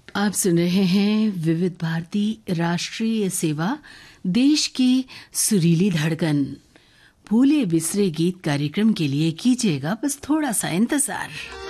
आप सुन रहे हैं विविध भारती राष्ट्रीय सेवा, देश की सुरीली धड़कन। भूले बिसरे गीत कार्यक्रम के लिए कीजिएगा बस थोड़ा सा इंतजार।